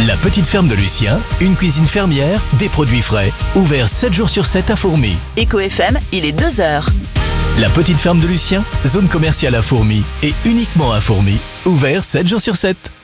La petite ferme de Lucien, une cuisine fermière, des produits frais, ouvert 7 jours sur 7 à Fourmies. Éco FM, il est 2h. La petite ferme de Lucien, zone commerciale à Fourmies et uniquement à Fourmies, ouvert 7 jours sur 7.